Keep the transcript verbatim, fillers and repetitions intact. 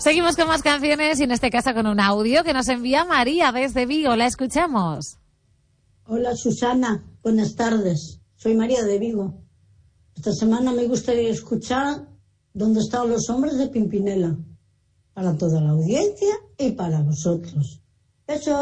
Seguimos con más canciones y en este caso con un audio que nos envía María desde Vigo. La escuchamos. Hola Susana, buenas tardes. Soy María de Vigo. Esta semana me gustaría escuchar ¿Dónde están los hombres de Pimpinela? Para toda la audiencia y para vosotros. Eso.